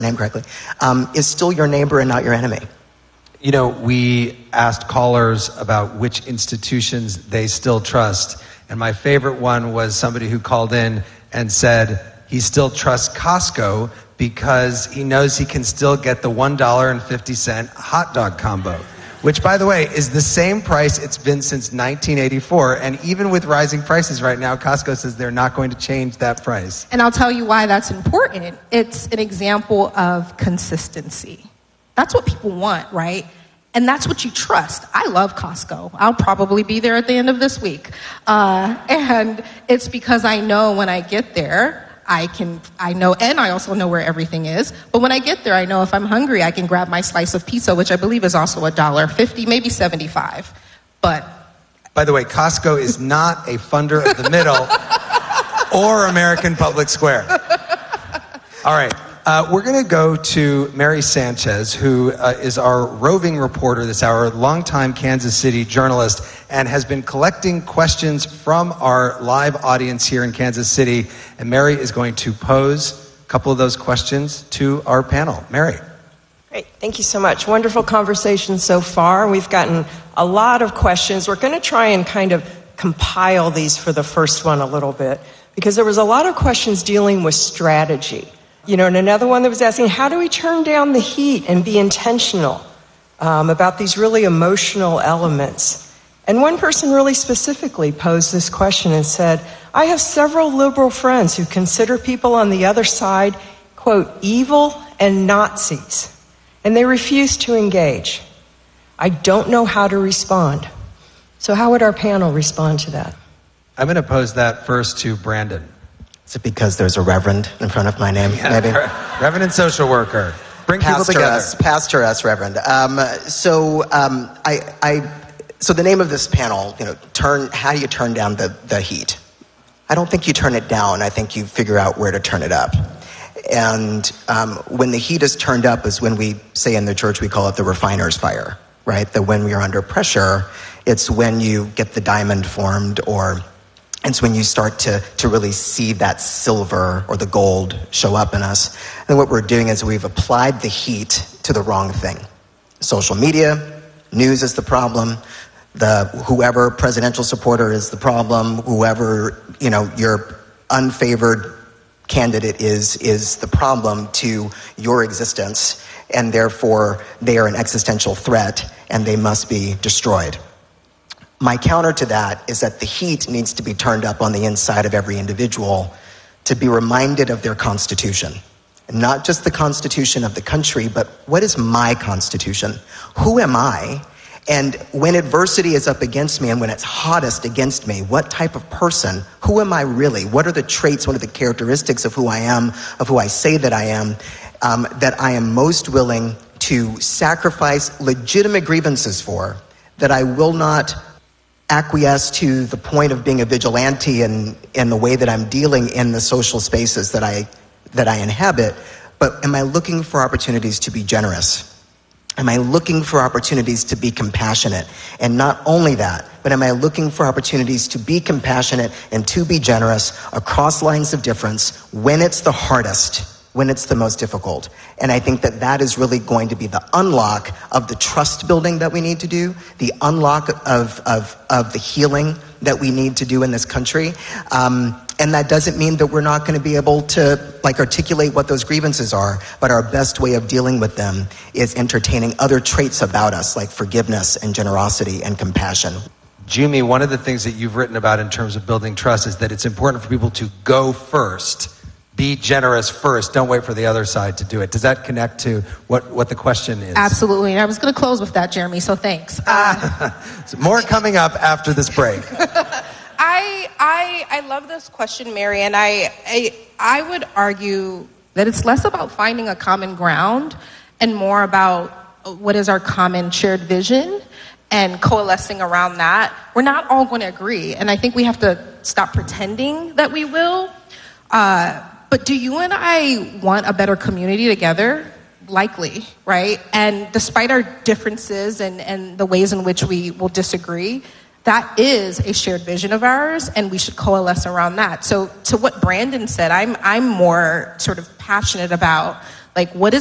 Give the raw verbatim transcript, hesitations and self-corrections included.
name correctly, um, is still your neighbor and not your enemy. You know, we asked callers about which institutions they still trust. And my favorite one was somebody who called in and said he still trusts Costco because he knows he can still get the one dollar and fifty cent hot dog combo, which, by the way, is the same price it's been since nineteen eighty-four. And even with rising prices right now, Costco says they're not going to change that price. And I'll tell you why that's important. It's an example of consistency. That's what people want, right? And that's what you trust. I love Costco. I'll probably be there at the end of this week. Uh, and it's because I know when I get there, I can, I know, and I also know where everything is. But when I get there, I know if I'm hungry, I can grab my slice of pizza, which I believe is also a dollar fifty, maybe seventy-five. But by the way, Costco is not a funder of the middle or American Public Square. All right. Uh, we're going to go to Mary Sanchez, who uh, is our roving reporter this hour, longtime Kansas City journalist, and has been collecting questions from our live audience here in Kansas City. And Mary is going to pose a couple of those questions to our panel. Mary. Great. Thank you so much. Wonderful conversation so far. We've gotten a lot of questions. We're going to try and kind of compile these for the first one a little bit, because there was a lot of questions dealing with strategy. You know, and another one that was asking, how do we turn down the heat and be intentional um, about these really emotional elements? And one person really specifically posed this question and said, I have several liberal friends who consider people on the other side, quote, evil and Nazis, and they refuse to engage. I don't know how to respond. So how would our panel respond to that? I'm going to pose that first to Brandon. Is it because there's a reverend in front of my name? Yeah, maybe? Reverend and social worker. Bring Pastor people together. S, Pastor S, Reverend. Um, so, um, I, I, so the name of this panel, you know, turn. How do you turn down the, the heat? I don't think you turn it down. I think you figure out where to turn it up. And um, when the heat is turned up is when we say in the church we call it the refiner's fire, right? That when we are under pressure, it's when you get the diamond formed, or it's when you start to, to really see that silver or the gold show up in us. And what we're doing is we've applied the heat to the wrong thing. Social media, news is the problem. The whoever presidential supporter is the problem. Whoever, you know, your unfavored candidate is, is the problem to your existence. And therefore, they are an existential threat and they must be destroyed. My counter to that is that the heat needs to be turned up on the inside of every individual to be reminded of their constitution. Not just the constitution of the country, but what is my constitution? Who am I? And when adversity is up against me and when it's hottest against me, what type of person, who am I really? What are the traits, what are the characteristics of who I am, of who I say that I am, um, that I am most willing to sacrifice legitimate grievances for, that I will not acquiesce to the point of being a vigilante in, in the way that I'm dealing in the social spaces that I that I inhabit, but am I looking for opportunities to be generous? Am I looking for opportunities to be compassionate? And not only that, but am I looking for opportunities to be compassionate and to be generous across lines of difference when it's the hardest, when it's the most difficult? And I think that that is really going to be the unlock of the trust building that we need to do, the unlock of of, of the healing that we need to do in this country. Um, and that doesn't mean that we're not going to be able to like articulate what those grievances are, but our best way of dealing with them is entertaining other traits about us like forgiveness and generosity and compassion. Jumi, one of the things that you've written about in terms of building trust is that it's important for people to go first. Be generous first. Don't wait for the other side to do it. Does that connect to what, what the question is? Absolutely. And I was going to close with that, Jeremy, so thanks. Uh, so more coming up after this break. I, I, I love this question, Mary, and I, I, I would argue that it's less about finding a common ground and more about what is our common shared vision and coalescing around that. We're not all going to agree, and I think we have to stop pretending that we will. Uh, But do you and I want a better community together? Likely, right? And despite our differences and, and the ways in which we will disagree, that is a shared vision of ours, and we should coalesce around that. So to what Brandon said, I'm I'm more sort of passionate about Like, what is